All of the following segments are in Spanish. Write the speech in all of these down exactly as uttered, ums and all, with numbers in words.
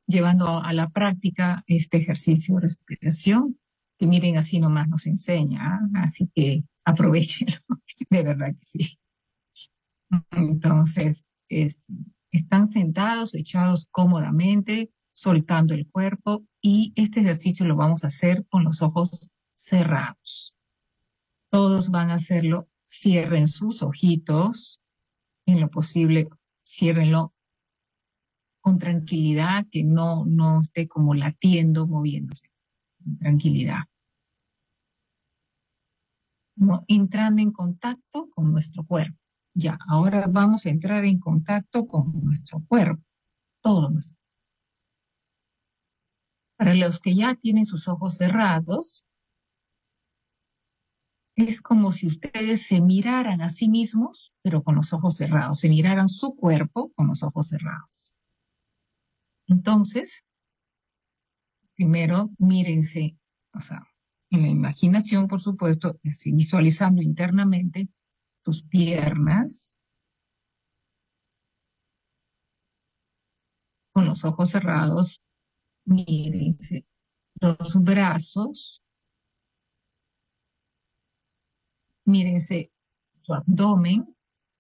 llevando a, a la práctica este ejercicio de respiración, que miren, así nomás nos enseña, ¿ah? Así que aprovechenlo, de verdad que sí. Entonces, es- están sentados o echados cómodamente, soltando el cuerpo, y este ejercicio lo vamos a hacer con los ojos cerrados. Todos van a hacerlo, cierren sus ojitos, en lo posible, ciérrenlo con tranquilidad, que no, no esté como latiendo, moviéndose, con tranquilidad. No, entrando en contacto con nuestro cuerpo. Ya, ahora vamos a entrar en contacto con nuestro cuerpo, todo nuestro. Para los que ya tienen sus ojos cerrados, es como si ustedes se miraran a sí mismos, pero con los ojos cerrados, se miraran su cuerpo con los ojos cerrados. Entonces, primero mírense, o sea, en la imaginación, por supuesto, así visualizando internamente tus piernas con los ojos cerrados, mírense los brazos, mírense su abdomen,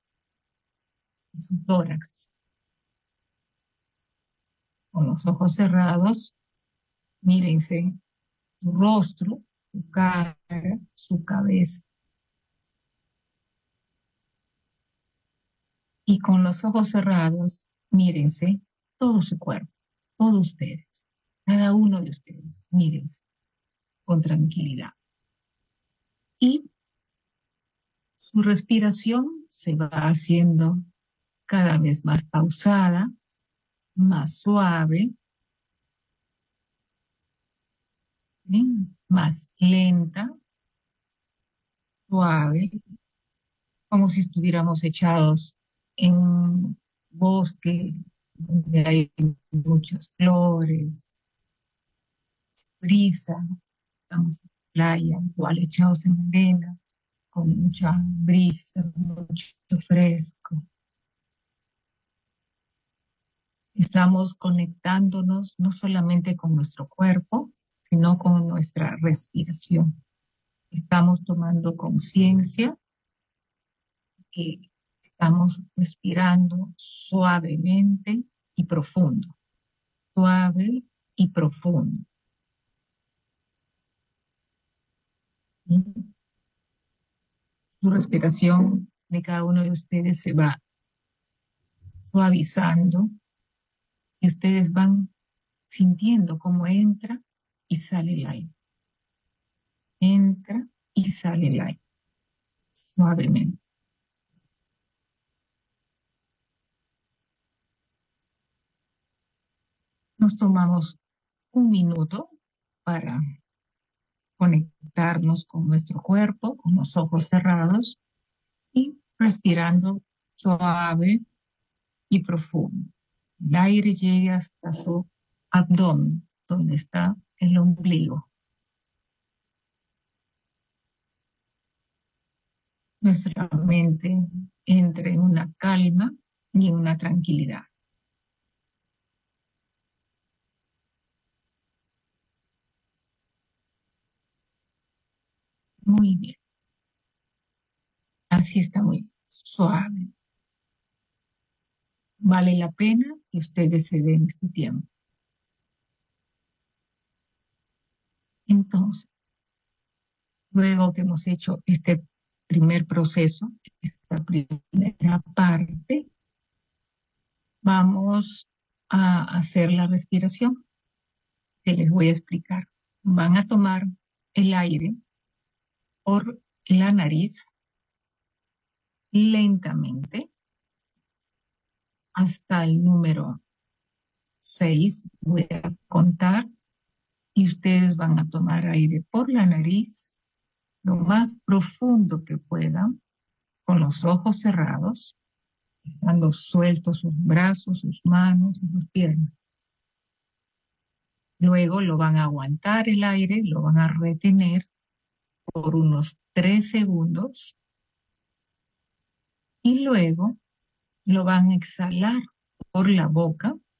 su tórax, con los ojos cerrados, mírense su rostro, su cara, su cabeza. Y con los ojos cerrados, mírense todo su cuerpo, todos ustedes, cada uno de ustedes, mírense con tranquilidad. Y su respiración se va haciendo cada vez más pausada, más suave, ¿sí? Más lenta, suave, como si estuviéramos echados en un bosque donde hay muchas flores, brisa, estamos en la playa, igual echados en la arena, con mucha brisa, mucho fresco. Estamos conectándonos no solamente con nuestro cuerpo, sino con nuestra respiración. Estamos tomando conciencia que estamos respirando suavemente y profundo, suave y profundo. ¿Sí? Su respiración de cada uno de ustedes se va suavizando y ustedes van sintiendo cómo entra y sale el aire. Entra y sale el aire, suavemente. Nos tomamos un minuto para conectarnos con nuestro cuerpo, con los ojos cerrados y respirando suave y profundo. El aire llega hasta su abdomen, donde está el ombligo. Nuestra mente entra en una calma y en una tranquilidad. Muy bien. Así está muy suave. Vale la pena que ustedes se den este tiempo. Entonces, luego que hemos hecho este primer proceso, esta primera parte, vamos a hacer la respiración que les voy a explicar. Van a tomar el aire por la nariz lentamente hasta el número seis. Voy a contar y ustedes van a tomar aire por la nariz lo más profundo que puedan, con los ojos cerrados, dejando sueltos sus brazos, sus manos y sus piernas. Luego lo van a aguantar el aire, lo van a retener por unos tres segundos y luego lo van a exhalar por la boca